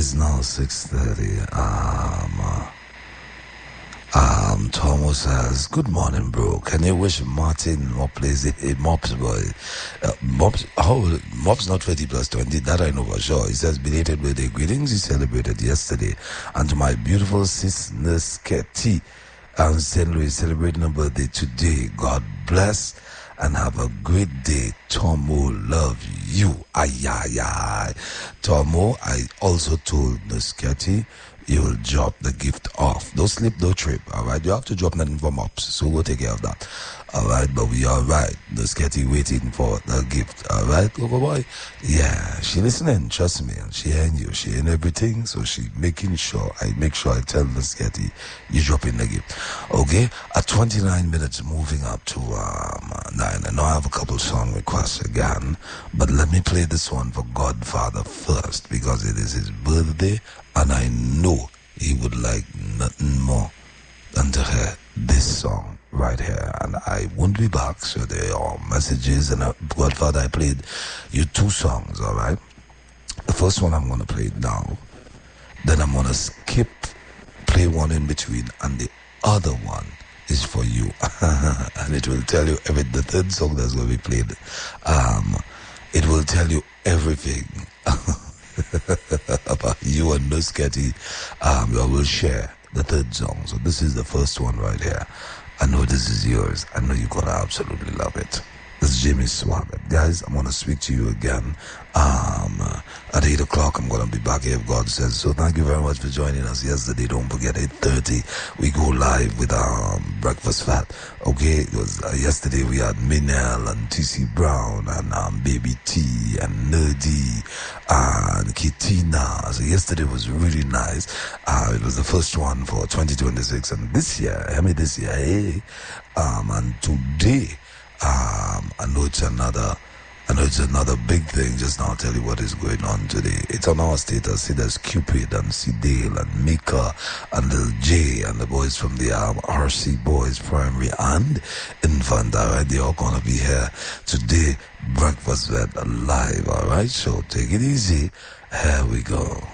is now 6:30. Thomas says, "Good morning, bro. Can you wish Martin Mops a Mops boy? Mops not 20 plus 20. That I know for sure." He says, "Belated birthday greetings. He celebrated yesterday, and to my beautiful sis Nesketi and St. Louis celebrating a birthday today. God bless." And have a great day. Tomo, love you. Ay. Tomo, I also told Nusketi you will drop the gift off. Don't sleep, don't trip. Alright, you have to drop nothing for mops, so we'll take care of that. Alright, but we are right. Nusketi waiting for the gift. Alright, Coco boy? Yeah, she listening, trust me. She hearing you, she hearing everything, so she making sure, I make sure I tell Nusketi you drop in the gift. Okay, at 29 minutes, moving up to 9. I know I have a couple song requests again, but let me play this one for Godfather first, because it is his birthday, and I know he would like nothing more than to hear this song right here. And I won't be back, so there are messages, and Godfather, I played you 2 songs, alright? The first one I'm going to play now, then I'm going to skip, play one in between, and the other one is for you. And it will tell you the third song that's going to be played, it will tell you everything about you and Nusketi. I will share the third song. So this is the first one right here. I know this is yours. I know you're gonna absolutely love it. This is Jimmy Swaggart. Guys, I'm gonna speak to you again at 8 o'clock. I'm gonna be back here if God says so. Thank you very much for joining us yesterday. Don't forget, 8:30 we go live with Breakfast Fat. Okay, it was yesterday we had Minel and TC Brown and Baby T and Nerdy and Kitina. So yesterday was really nice. It was the first one for 2026, and this year, hey, and today, I know it's another big thing. Just now, I'll tell you what is going on today. It's on our status. See, there's Cupid and Sidale and Mika and Lil J and the boys from the RC Boys Primary and Infant. Alright, they're all gonna be here today. Breakfast Vet live. Alright, so take it easy. Here we go.